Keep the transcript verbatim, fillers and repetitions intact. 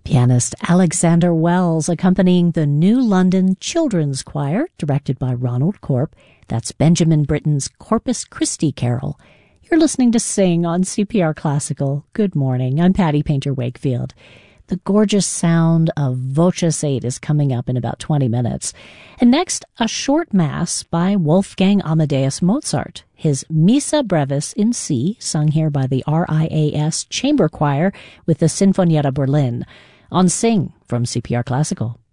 Pianist Alexander Wells accompanying the New London Children's Choir, directed by Ronald Corp. That's Benjamin Britten's Corpus Christi Carol. You're listening to Sing on C P R Classical. Good morning. I'm Patty Painter Wakefield. The gorgeous sound of Voce eight is coming up in about twenty minutes. And next, a short mass by Wolfgang Amadeus Mozart. His Missa Brevis in C, sung here by the R I A S Chamber Choir with the Sinfonietta Berlin. On Sing from C P R Classical.